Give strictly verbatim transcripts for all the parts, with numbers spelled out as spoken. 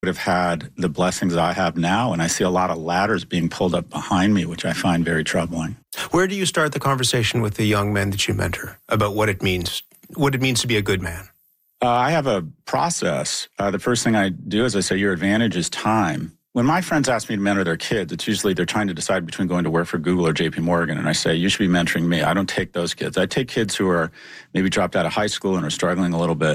would have had the blessings I have now, and I see a lot of ladders being pulled up behind me, which I find very troubling. Where do you start the conversation with the young men that you mentor about what it means, what it means to be a good man? Uh, I have a process. Uh, the first thing I do is I say, your advantage is time. When my friends ask me to mentor their kids, it's usually they're trying to decide between going to work for Google or J P Morgan. And I say, you should be mentoring me. I don't take those kids. I take kids who are maybe dropped out of high school and are struggling a little bit.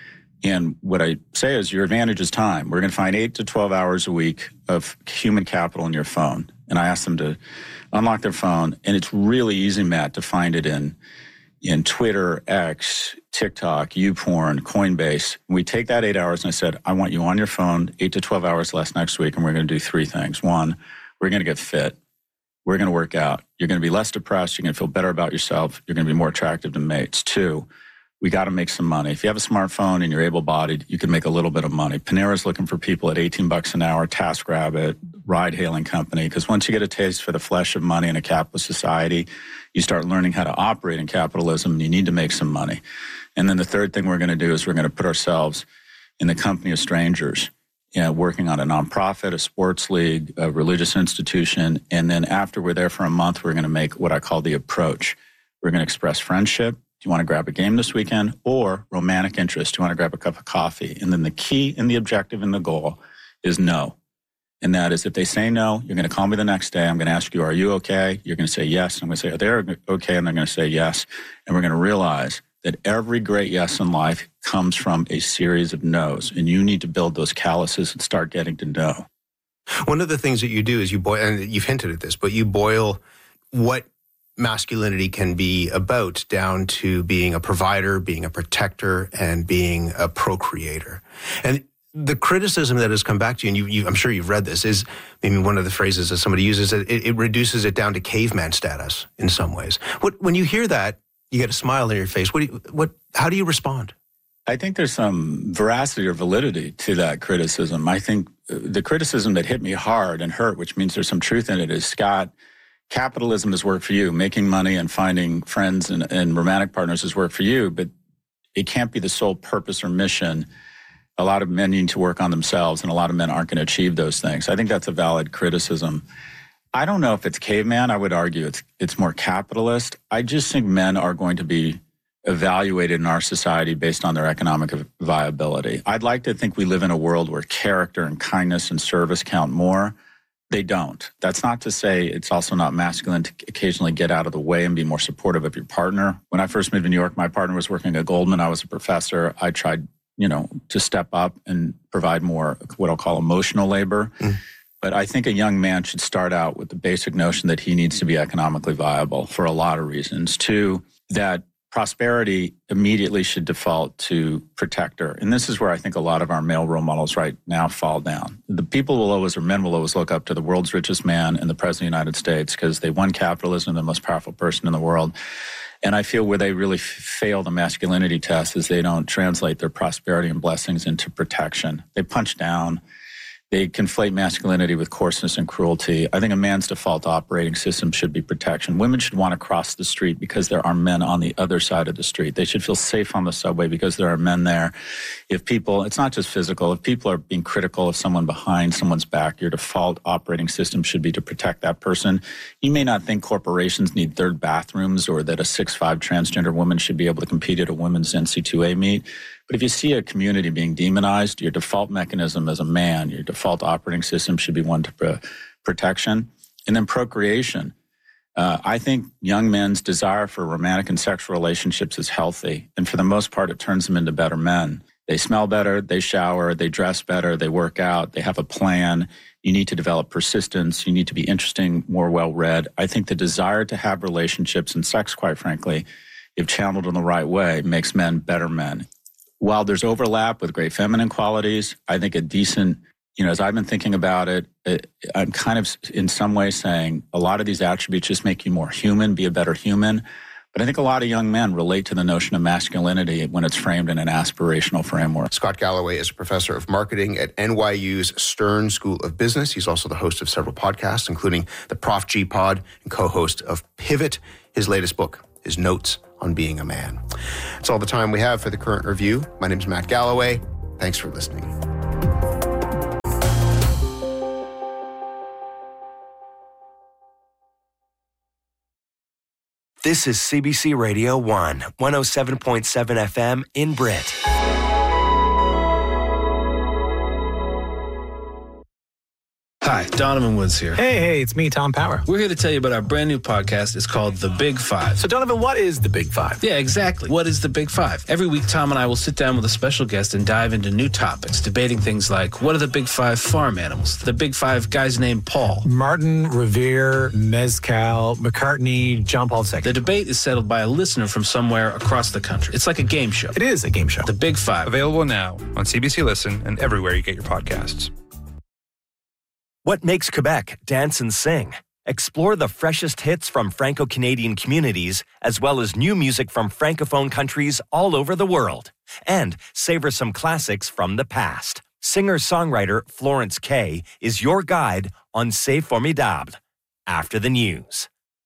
And what I say is your advantage is time. We're going to find eight to twelve hours a week of human capital in your phone. And I ask them to unlock their phone. And it's really easy, Matt, to find it in in Twitter, X, TikTok, YouPorn, Coinbase. We take that eight hours and I said, I want you on your phone eight to twelve hours less next week, and we're going to do three things. One, we're going to get fit. We're going to work out. You're going to be less depressed. You're going to feel better about yourself. You're going to be more attractive to mates. Two, we got to make some money. If you have a smartphone and you're able-bodied, you can make a little bit of money. Panera's looking for people at eighteen bucks an hour, TaskRabbit, ride-hailing company, because once you get a taste for the flesh of money in a capitalist society, you start learning how to operate in capitalism, and you need to make some money. And then the third thing we're going to do is we're going to put ourselves in the company of strangers, you know, working on a nonprofit, a sports league, a religious institution. And then after we're there for a month, we're going to make what I call the approach. We're going to express friendship. Do you want to grab a game this weekend? Or romantic interest? Do you want to grab a cup of coffee? And then the key and the objective and the goal is no. And that is, if they say no, you're going to call me the next day. I'm going to ask you, are you okay? You're going to say yes. And I'm going to say, are they okay? And they're going to say yes. And we're going to realize that every great yes in life comes from a series of no's. And you need to build those calluses and start getting to know. One of the things that you do is you boil, and you've hinted at this, but you boil what masculinity can be about down to being a provider, being a protector, and being a procreator. And the criticism that has come back to you, and you, you, I'm sure you've read this, is maybe one of the phrases that somebody uses, it, it reduces it down to caveman status in some ways. What, when you hear that, you get a smile on your face. What do you, what, how do you respond? I think there's some veracity or validity to that criticism. I think the criticism that hit me hard and hurt, which means there's some truth in it, is, Scott, capitalism has worked for you. Making money and finding friends and, and romantic partners has worked for you, but it can't be the sole purpose or mission. A lot of men need to work on themselves, and a lot of men aren't going to achieve those things. I think that's a valid criticism. I don't know if it's caveman. I would argue it's it's more capitalist. I just think men are going to be evaluated in our society based on their economic viability. I'd like to think we live in a world where character and kindness and service count more. They don't. That's not to say it's also not masculine to occasionally get out of the way and be more supportive of your partner. When I first moved to New York, my partner was working at Goldman. I was a professor. I tried, you know, to step up and provide more what I'll call emotional labor. Mm. But I think a young man should start out with the basic notion that he needs to be economically viable for a lot of reasons. Two, that prosperity immediately should default to protector. And this is where I think a lot of our male role models right now fall down. The people will always, or men will always, look up to the world's richest man and the President of the United States because they won capitalism, the most powerful person in the world. And I feel where they really f- fail the masculinity test is they don't translate their prosperity and blessings into protection. They punch down. They conflate masculinity with coarseness and cruelty. I think a man's default operating system should be protection. Women should want to cross the street because there are men on the other side of the street. They should feel safe on the subway because there are men there. If people, it's not just physical, if people are being critical of someone behind someone's back, your default operating system should be to protect that person. You may not think corporations need third bathrooms or that a six foot five transgender woman should be able to compete at a women's N C double A meet. But if you see a community being demonized, your default mechanism as a man, your default operating system should be one to pro- protection. And then procreation. Uh, I think young men's desire for romantic and sexual relationships is healthy. And for the most part, it turns them into better men. They smell better, they shower, they dress better, they work out, they have a plan. You need to develop persistence. You need to be interesting, more well-read. I think the desire to have relationships and sex, quite frankly, if channeled in the right way, makes men better men. While there's overlap with great feminine qualities, I think a decent, you know, as I've been thinking about it, it, I'm kind of in some ways saying a lot of these attributes just make you more human, be a better human. But I think a lot of young men relate to the notion of masculinity when it's framed in an aspirational framework. Scott Galloway is a professor of marketing at N Y U's Stern School of Business. He's also the host of several podcasts, including the Prof G Pod, and co-host of Pivot. His latest book is Notes on Being a Man. That's all the time we have for the Current Review. My name is Matt Galloway. Thanks for listening. This is C B C Radio one, one oh seven point seven F M in Britt. Hi, Donovan Woods here. Hey, hey, it's me, Tom Power. We're here to tell you about our brand new podcast. It's called The Big Five. So, Donovan, what is The Big Five? Yeah, exactly. What is The Big Five? Every week, Tom and I will sit down with a special guest and dive into new topics, debating things like, what are the Big Five farm animals? The Big Five guys named Paul. Martin, Revere, Mezcal, McCartney, John Paul the Second. The debate is settled by a listener from somewhere across the country. It's like a game show. It is a game show. The Big Five. Available now on C B C Listen and everywhere you get your podcasts. What makes Quebec dance and sing? Explore the freshest hits from Franco-Canadian communities, as well as new music from Francophone countries all over the world. And savor some classics from the past. Singer-songwriter Florence Kay is your guide on C'est Formidable. After the news.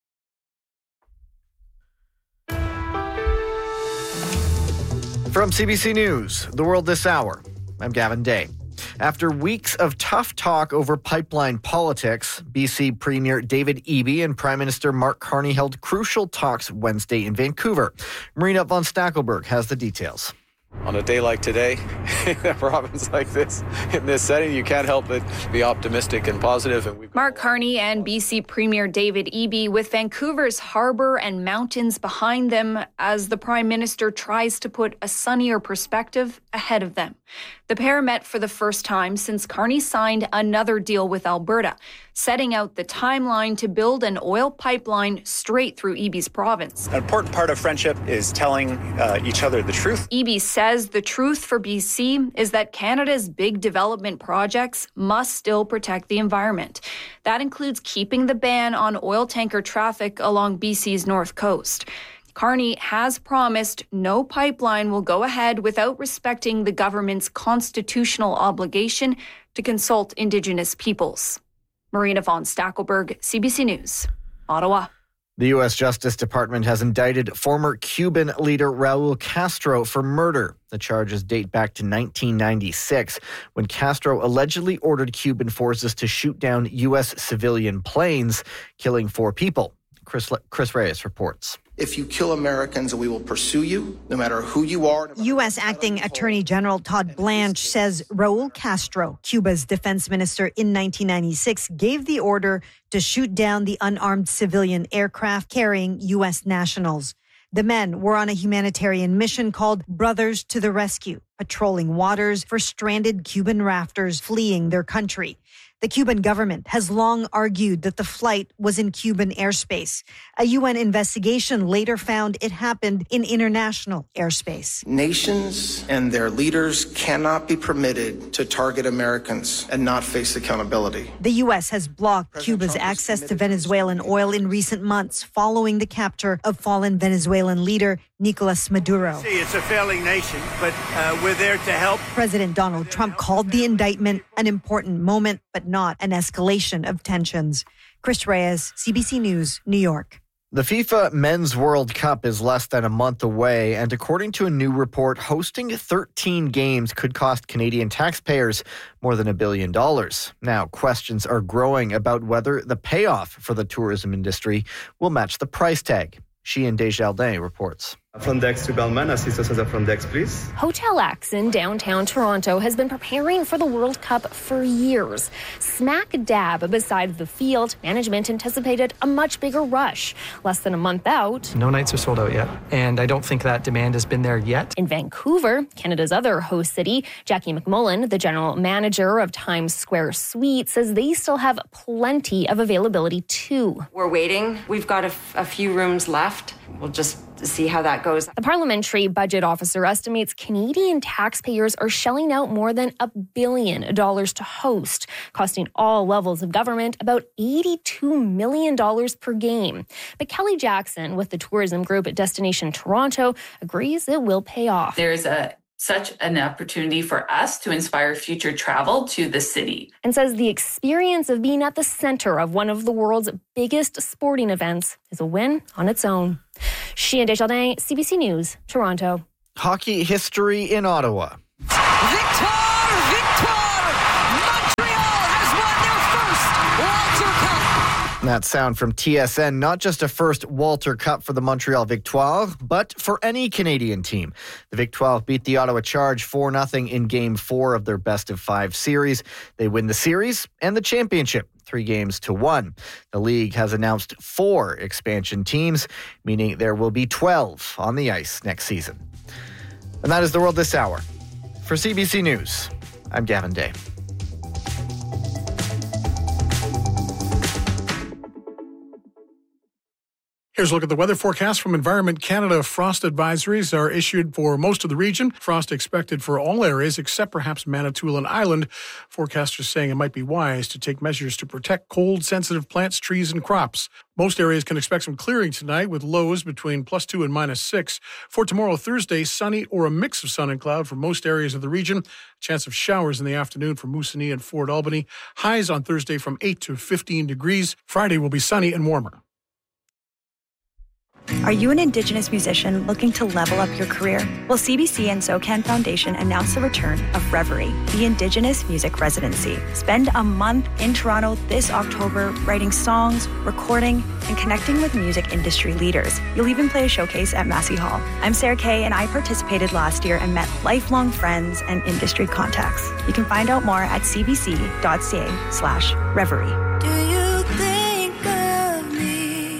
From C B C News, The World This Hour, I'm Gavin Day. After weeks of tough talk over pipeline politics, B C Premier David Eby and Prime Minister Mark Carney held crucial talks Wednesday in Vancouver. Marina von Stackelberg has the details. On a day like today, in a province like this, in this setting, you can't help but be optimistic and positive. And we've Mark Carney and B C Premier David Eby with Vancouver's harbour and mountains behind them as the Prime Minister tries to put a sunnier perspective ahead of them. The pair met for the first time since Carney signed another deal with Alberta, setting out the timeline to build an oil pipeline straight through Eby's province. An important part of friendship is telling uh, each other the truth. Eby says the truth for B C is that Canada's big development projects must still protect the environment. That includes keeping the ban on oil tanker traffic along B C's north coast. Carney has promised no pipeline will go ahead without respecting the government's constitutional obligation to consult Indigenous peoples. Marina von Stackelberg, C B C News, Ottawa. The U S Justice Department has indicted former Cuban leader Raul Castro for murder. The charges date back to nineteen ninety-six, when Castro allegedly ordered Cuban forces to shoot down U S civilian planes, killing four people. Chris, Chris Reyes reports. If you kill Americans, we will pursue you, no matter who you are. No U S Acting Attorney General Todd Blanche says Raul Castro, Cuba's defense minister in nineteen ninety-six, gave the order to shoot down the unarmed civilian aircraft carrying U S nationals. The men were on a humanitarian mission called Brothers to the Rescue, patrolling waters for stranded Cuban rafters fleeing their country. The Cuban government has long argued that the flight was in Cuban airspace. A U N investigation later found it happened in international airspace. Nations and their leaders cannot be permitted to target Americans and not face accountability. The U S has blocked President Cuba's Trump access to Venezuelan oil in recent months following the capture of fallen Venezuelan leader Nicolas Maduro. See, it's a failing nation, but uh, we're there to help. President Donald Trump called the indictment an important moment, but not an escalation of tensions. Chris Reyes, C B C News, New York. The FIFA Men's World Cup is less than a month away, and according to a new report, hosting thirteen games could cost Canadian taxpayers more than a billion dollars. Now, questions are growing about whether the payoff for the tourism industry will match the price tag. Sheehan Desjardins reports. Front decks to Bellman. Assist us as a front decks, please. Hotel X in downtown Toronto has been preparing for the World Cup for years. Smack dab beside the field, management anticipated a much bigger rush. Less than a month out. No nights are sold out yet, and I don't think that demand has been there yet. In Vancouver, Canada's other host city, Jackie McMullen, the general manager of Times Square Suites, says they still have plenty of availability too. We're waiting. We've got a, f- a few rooms left. We'll just see how that goes. The parliamentary budget officer estimates Canadian taxpayers are shelling out more than a billion dollars to host, costing all levels of government about eighty-two million dollars per game. But Kelly Jackson with the tourism group at Destination Toronto agrees it will pay off. There's a such an opportunity for us to inspire future travel to the city. And says the experience of being at the center of one of the world's biggest sporting events is a win on its own. Sheehan Desjardins, C B C News, Toronto. Hockey history in Ottawa. Victor! Victor! Montreal has won their first Walter Cup! That sound from T S N, not just a first Walter Cup for the Montreal Victoire, but for any Canadian team. The Victoire beat the Ottawa Charge four nothing in Game four of their best-of-five series. They win the series and the championship, three games to one. The league has announced four expansion teams, meaning there will be twelve on the ice next season. And that is the world this hour. For C B C News, I'm Gavin Day. Here's a look at the weather forecast from Environment Canada. Frost advisories are issued for most of the region. Frost expected for all areas except perhaps Manitoulin Island. Forecasters saying it might be wise to take measures to protect cold-sensitive plants, trees, and crops. Most areas can expect some clearing tonight with lows between plus two and minus six. For tomorrow, Thursday, sunny or a mix of sun and cloud for most areas of the region. Chance of showers in the afternoon for Moosonee and Fort Albany. Highs on Thursday from eight to fifteen degrees. Friday will be sunny and warmer. Are you an Indigenous musician looking to level up your career? Well, C B C and SoCan Foundation announced the return of Reverie, the Indigenous Music Residency. Spend a month in Toronto this October writing songs, recording, and connecting with music industry leaders. You'll even play a showcase at Massey Hall. I'm Sarah Kay, and I participated last year and met lifelong friends and industry contacts. You can find out more at cbc.ca slash Reverie. Do you think of me?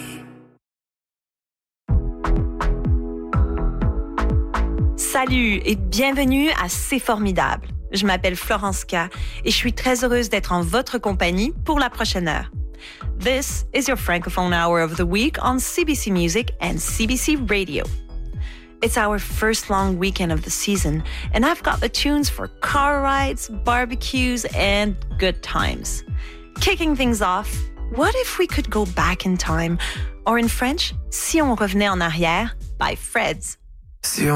Salut et bienvenue à C'est Formidable. Je m'appelle Florence K et je suis très heureuse d'être en votre compagnie pour la prochaine heure. This is your Francophone Hour of the Week on C B C Music and C B C Radio. It's our first long weekend of the season, and I've got the tunes for car rides, barbecues, and good times. Kicking things off, what if we could go back in time? Or in French, Si on revenait en arrière by Freds. Si on